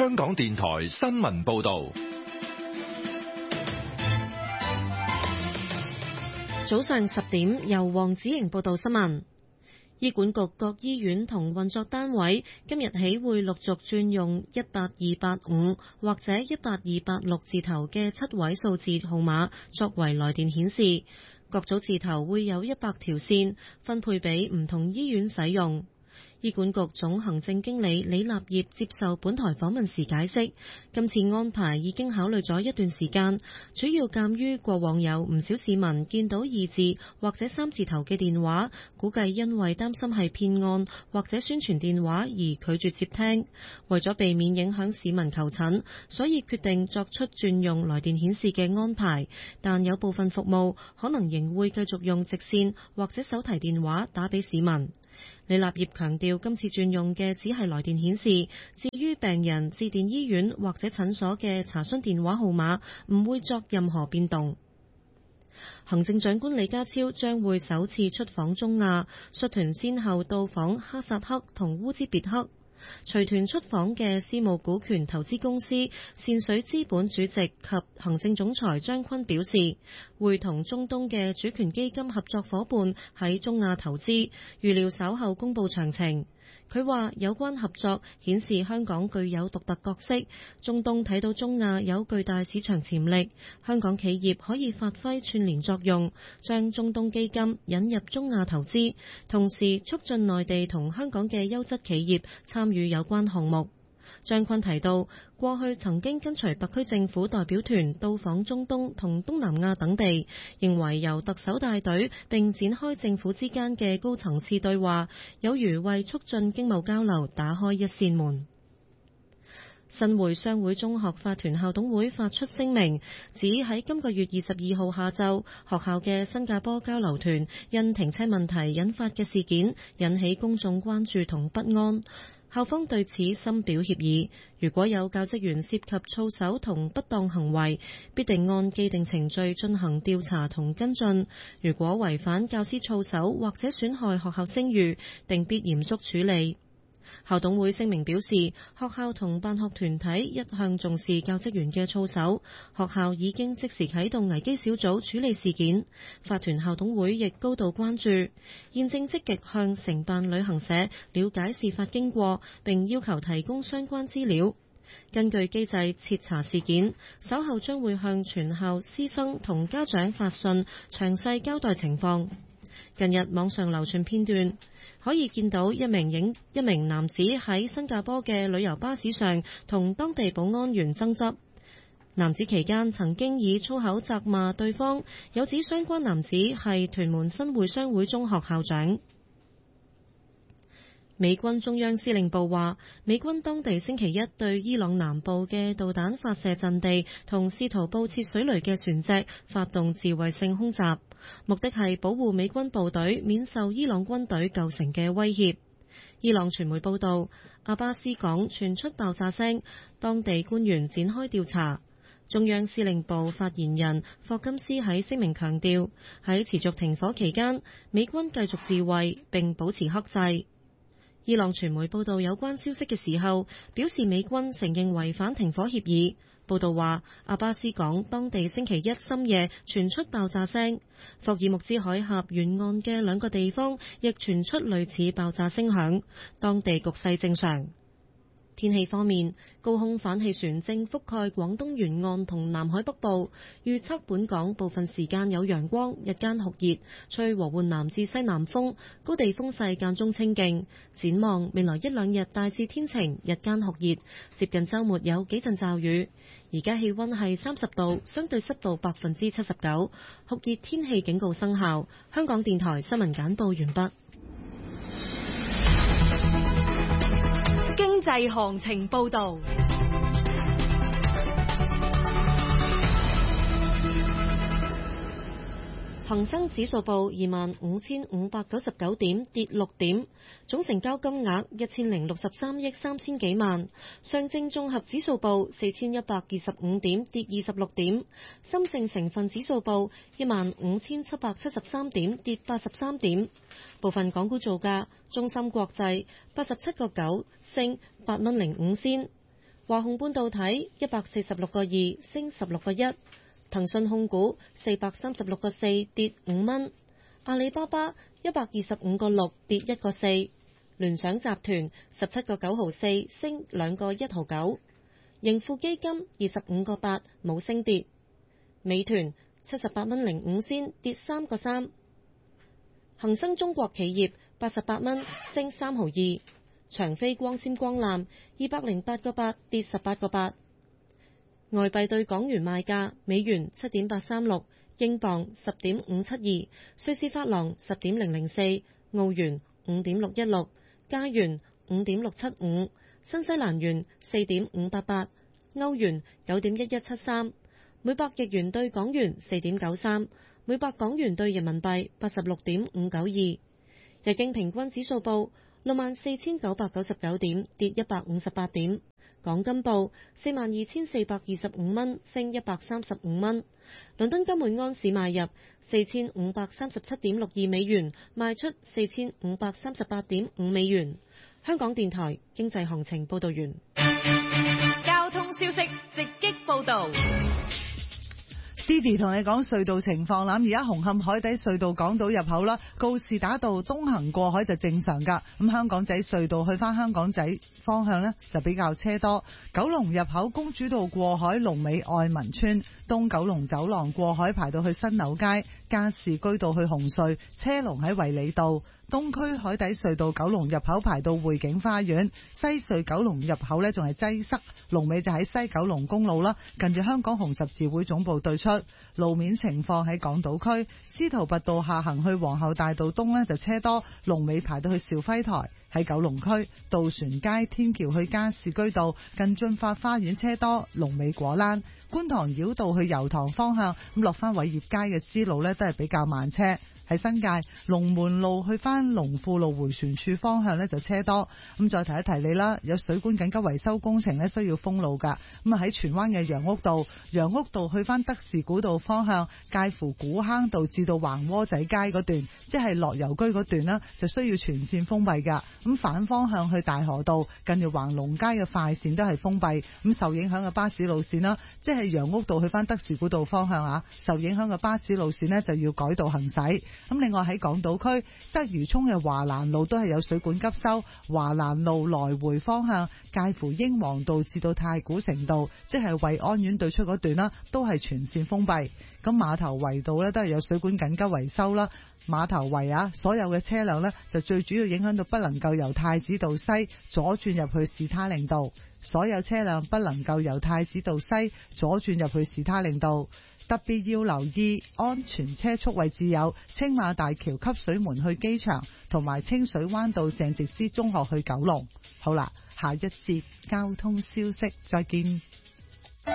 香港電台新聞報道。 早上10點，由黃子瑩報道新聞。醫管局各醫院同運作單位今日起會陸續轉用18285或者18286字頭嘅7位數字號碼作為來電顯示，各組字頭會有100條線分配俾唔同醫院使用。醫管局總行政經理李立業接受本台訪問時解釋，今次安排已經考慮咗一段時間，主要鑑於過往有唔少市民見到2字或者3字頭嘅電話，估計因為擔心係騙案或者宣傳電話而拒絕接聽，為咗避免影響市民求診，所以決定作出轉用來電顯示嘅安排，但有部分服務可能仍會繼續用直線或者手提電話打俾市民。李立業強調，今次轉用嘅只係來電顯示，至於病人致電醫院或者診所嘅查詢電話號碼，唔會作任何變動。行政長官李家超將會首次出訪中亞，率團先後到訪哈薩克同烏茲別克。隨團出訪嘅私募股權投資公司善水資本主席及行政總裁張坤表示，會同中東嘅主權基金合作夥伴喺中亞投資，預料稍後公佈詳情。佢話有關合作顯示香港具有獨特角色，中東睇到中亞有巨大市場潛力，香港企業可以發揮串聯作用，將中東基金引入中亞投資，同時促進內地同香港嘅優質企業參與有關項目。張坤提到，過去曾經跟隨特區政府代表團到訪中東同東南亞等地，認為由特首帶隊並展開政府之間嘅高層次對話，有如為促進經貿交流打開一扇門。新會商會中學法團校董會發出聲明，指喺今個月22號下晝，學校嘅新加坡交流團因停車問題引發嘅事件，引起公眾關注同不安。校方對此深表歉意，如果有教職員涉及操守同不當行為，必定按既定程序進行調查同跟進。如果違反教師操守或者損害學校聲譽，定必嚴肅處理。校董會聲明表示，學校同辦學團體一向重視教職員嘅操守，學校已經即時啟動危機小組處理事件。法團校董會亦高度關注，現正積極向承辦旅行社了解事發經過，並要求提供相關資料。根據機制徹查事件，稍後將會向全校師生同家長發信，詳細交代情況。近日網上流傳片段，可以見到一名男子喺新加坡嘅旅遊巴士上同當地保安員爭執。男子期間曾經以粗口責罵對方，有指相關男子係屯門新會商會中學校長。美軍中央司令部話，美軍當地星期一對伊朗南部嘅導彈發射陣地同試圖佈設水雷嘅船隻發動自衛性空襲，目的係保護美軍部隊免受伊朗軍隊構成嘅威脅。伊朗傳媒報道，阿巴斯港傳出爆炸聲，當地官員展開調查。中央司令部發言人霍金斯喺聲明強調，喺持續停火期間，美軍繼續自衛並保持克制。伊朗傳媒報道有關消息嘅時候，表示美軍承認違反停火協議。報道話，阿巴斯港當地星期一深夜傳出爆炸聲，霍爾木茲海峽沿岸嘅2個地方亦傳出類似爆炸聲響，當地局勢正常。天氣方面，高空反氣旋正覆蓋廣東沿岸同南海北部，預測本港部分時間有陽光，日間酷熱，吹和緩南至西南風，高地風勢間中清勁。展望未來1-2日大致天晴，日間酷熱，接近週末有幾陣驟雨。而家氣溫係30度，相對濕度79%，酷熱天氣警告生效。香港電台新聞簡報完畢。 經濟行情報道。 恒生指數報25,599點，跌6點，總成交金額1063億3千幾萬。上證綜合指數報4125點，跌26點。深證成分指數報15,773點，跌83點。部分港股造價：中芯國際87個9升8.05仙， 華虹半導體146個2升16個1，騰訊控股436個4跌5蚊，阿里巴巴125個6跌1個4，聯想集團17個9毫4升2個1毫9，盈富基金25個8冇升跌，美團78蚊05仙跌3個3，恒生中國企業88蚊升3毫2，長飛光纖光纜208個8跌18個8。外幣對港元賣價：美元7.836，英鎊10.572，瑞士法郎10.004，澳元5.616，加元5.675，新西蘭元4.588，歐元9.1173，每百日元對港元4.93，每百港元對人民幣86.592。日經平均指數報64,999點，跌158點。港金報42,425蚊，升135蚊。倫敦金每安士買入4,537.62美元，賣出4,538.5美元。香港電台經濟行情報道完。 交通消息直擊報道。 Didi 同你講隧道情況啦，而家紅磡海底隧道港島入口啦，告士打道東行過海就正常噶，咁香港仔隧道去翻香港仔方向呢就比較車多。九龍入口公主道過海龍尾愛民村，東九龍走廊過海排到去新柳街，加士居道去紅隧車龍喺衛理道。東區海底隧道九龍入口排到匯景花園，西隧九龍入口呢仲係擠塞，龍尾就喺西九龍公路啦，近住香港紅十字會總部對出。路面情況喺港島區，司徒拔道下行去皇后大道東呢就車多，龍尾排到去兆輝台。喺九龍區渡船街天橋去加士居道近駿發花園車多，龍尾果欄。觀塘繞道去油塘方向咁落翻偉業街嘅支路呢都係比較慢車。喺新界龍門路去翻龍富路迴旋處方向呢就車多，咁再提一提你啦，有水管緊急維修工程呢需要封路噶，咁喺荃灣嘅楊屋道去翻德士古道方向，介乎古坑道至到橫窩仔街嗰段，即係樂悠居嗰段啦，就需要全線封閉噶，咁反方向去大河道近住橫龍街嘅快線都係封閉，咁受影響嘅巴士路線啦，即係楊屋道去翻德士古道方向啊，受影響嘅巴士路線呢就要改道行駛。咁另外喺港島區鰂魚涌嘅華蘭路都係有水管急修，華蘭路來回方向介乎英皇道至到太古城道，即係惠安苑對出嗰段啦，都係全線封閉。咁碼頭圍道呢都係有水管緊急維修啦，碼頭圍啊，所有嘅車輛呢就最主要影響到不能夠由太子道西左轉入去士他令道，所有車輛不能夠由太子道西左轉入去士他令道。特別要留意安全車速位置有青馬大橋汲水門去機場，同埋清水灣道鄭直之中學去九龍。好啦，下一節交通消息再見。